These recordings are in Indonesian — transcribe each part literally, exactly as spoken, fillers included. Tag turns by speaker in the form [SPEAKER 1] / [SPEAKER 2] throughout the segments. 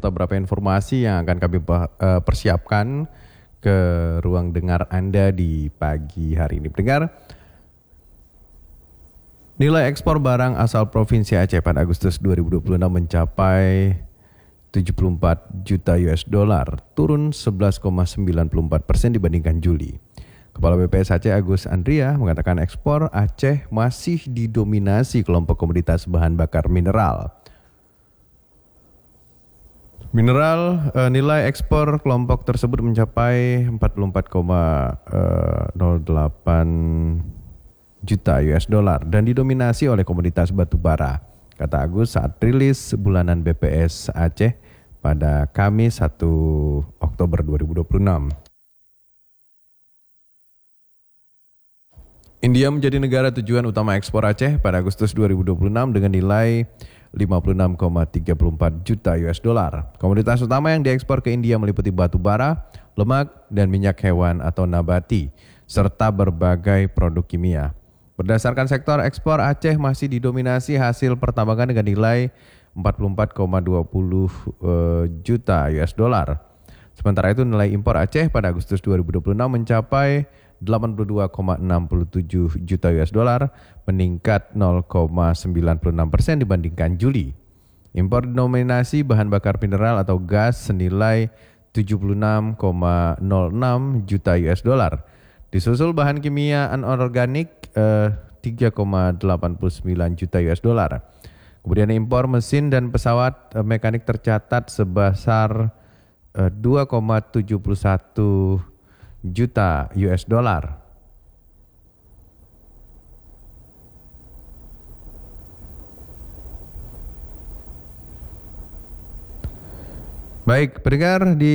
[SPEAKER 1] serta beberapa informasi yang akan kami persiapkan ke ruang dengar Anda di pagi hari ini. Pendengar, nilai ekspor barang asal Provinsi Aceh pada Agustus dua ribu dua puluh enam mencapai tujuh puluh empat juta U S dollar, turun sebelas koma sembilan empat persen dibandingkan Juli. Kepala B P S Aceh Agus Andria mengatakan ekspor Aceh masih didominasi kelompok komoditas bahan bakar mineral. Mineral eh, nilai ekspor kelompok tersebut mencapai empat puluh empat koma nol delapan juta U S dollar dan didominasi oleh komoditas batu bara, kata Agus saat rilis bulanan B P S Aceh pada Kamis satu Oktober dua ribu dua puluh enam. India menjadi negara tujuan utama ekspor Aceh pada Agustus dua ribu dua puluh enam dengan nilai lima puluh enam koma tiga empat juta U S dollar. Komoditas utama yang diekspor ke India meliputi batu bara, lemak, dan minyak hewan atau nabati, serta berbagai produk kimia. Berdasarkan sektor ekspor, Aceh masih didominasi hasil pertambangan dengan nilai empat puluh empat koma dua nol juta U S dollar. Sementara itu nilai impor Aceh pada Agustus dua ribu dua puluh enam mencapai delapan puluh dua koma enam tujuh juta U S dollar, meningkat nol koma sembilan enam persen dibandingkan Juli. Impor dinominasi bahan bakar mineral atau gas senilai tujuh puluh enam koma nol enam juta U S dollar. Disusul bahan kimia anorganik eh, tiga koma delapan sembilan juta U S dollar. Kemudian impor mesin dan pesawat eh, mekanik tercatat sebesar eh, dua koma tujuh satu juta U S dollar. Baik, pendengar, di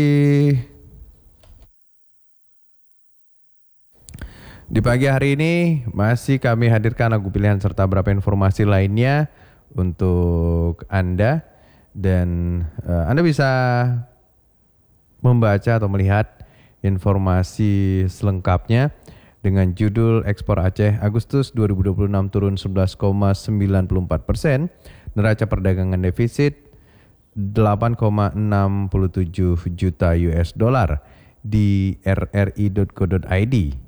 [SPEAKER 1] di pagi hari ini masih kami hadirkan lagu pilihan serta beberapa informasi lainnya untuk Anda, dan uh, Anda bisa membaca atau melihat informasi selengkapnya dengan judul ekspor Aceh Agustus dua ribu dua puluh enam turun sebelas koma sembilan empat persen, neraca perdagangan defisit delapan koma enam tujuh juta U S dollar di r r i dot co dot i d.